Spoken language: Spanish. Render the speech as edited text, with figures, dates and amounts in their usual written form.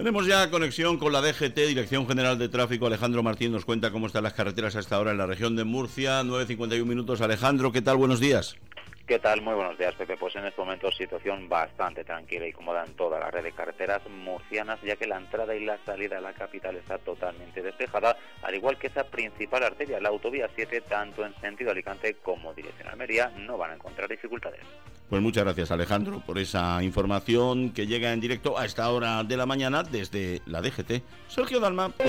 Tenemos ya conexión con la DGT, Dirección General de Tráfico. Alejandro Martín nos cuenta cómo están las carreteras a esta hora en la región de Murcia. 9:51 minutos. Alejandro, ¿qué tal? Buenos días. ¿Qué tal? Muy buenos días, Pepe. Pues en este momento situación bastante tranquila y cómoda en toda la red de carreteras murcianas, ya que la entrada y la salida a la capital está totalmente despejada, al igual que esa principal arteria, la autovía 7, tanto en sentido Alicante como dirección Almería, no van a encontrar dificultades. Pues muchas gracias, Alejandro, por esa información que llega en directo a esta hora de la mañana desde la DGT. Sergio Dalma.